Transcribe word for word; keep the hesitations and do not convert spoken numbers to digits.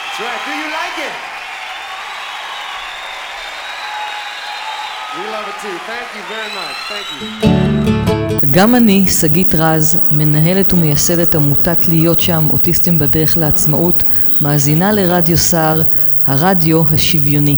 That's right. Do you like it? We love it too. Thank you very much. Thank you. גם אני, שגית רז, מנהלת ומייסדת עמותת להיות שם, אוטיסטים בדרך לעצמאות, מאזינה לרדיו סער, הרדיו השוויוני.